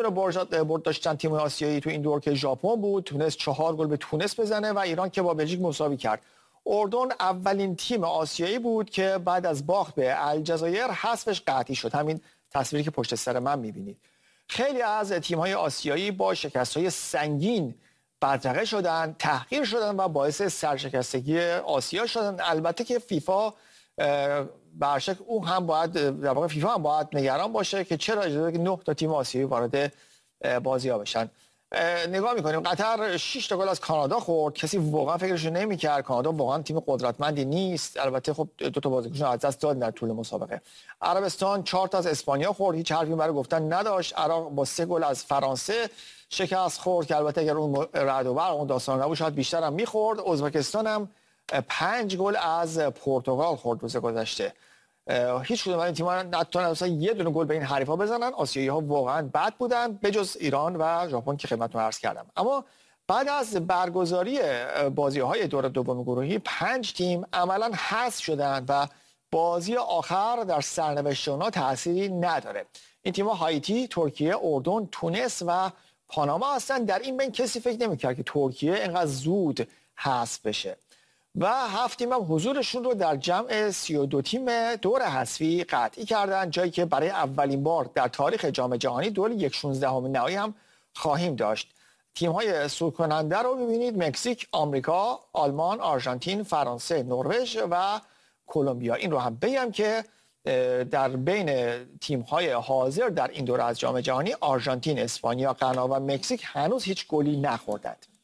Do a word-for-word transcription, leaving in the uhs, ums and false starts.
دونه برد داشتن تیم آسیایی تو این دور که ژاپن بود، تونست چهار گل به تونس بزنه و ایران که با بلژیک مساوی کرد. اردن اولین تیم آسیایی بود که بعد از باخت به الجزایر حذفش قطعی شد. همین تصویری که پشت سر من می‌بینید. خیلی از تیم‌های آسیایی با شکست‌های سنگین بدرقه شدن، تحقیر شدن و باعث سرشکستگی آسیا شدن. البته که فیفا برشک اون هم باید در واقع فیفا هم باید نگران باشه که چرا اجازه داده که نه تا تیم آسیایی وارد بازی‌ها بشن. نگاه می‌کنیم قطر شش تا گل از کانادا خورد. کسی واقعا فکرش نمی‌کرد. کانادا واقعا تیم قدرتمندی نیست. البته خب دو تا بازیکنشون از دست داد در طول مسابقه. عربستان چهار تا از اسپانیا خورد. هیچ حرفی برای گفتن نداشت. عراق با سه گل از فرانسه شکست خورد که البته اگر اون رعد و برق اون داستان نبود شاید بیشتر هم می‌خورد. ازبکستان هم پنج گل از پرتغال خورد روز گذشته. هیچ کدوم از این تیم‌ها نتونن مثلا یه دونه گل به این حریفا بزنن. آسیایی‌ها واقعا بد بودن بجز ایران و ژاپن که خدمتتون عرض کردم. اما بعد از برگزاری بازی‌های دور دوم گروهی پنج تیم عملاً حذف شدن و بازی آخر در سرنوشت اونها تأثیری نداره. این تیم‌ها هایتی، ترکیه، اردن، تونس و پاناما هستن. در این بین کسی فکر نمی‌کرد که ترکیه اینقدر زود حذف بشه. و هفت تیم هم حضورشون رو در جمع سی و دو تیم دور حذفی قطعی کردن، جایی که برای اولین بار در تاریخ جام جهانی دور یک شانزدهم نهایی هم خواهیم داشت. تیم‌های صعود کننده رو ببینید: مکزیک، آمریکا، آلمان، آرژانتین، فرانسه، نروژ و کلمبیا. این رو هم بگم که در بین تیم‌های حاضر در این دوره از جام جهانی آرژانتین، اسپانیا، غنا و مکزیک هنوز هیچ گلی نخوردند.